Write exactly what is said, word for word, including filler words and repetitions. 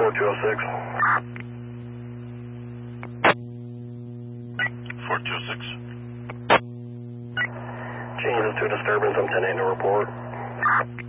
four two oh six. four two oh six. Changes to disturbance, I'm ten eight to report.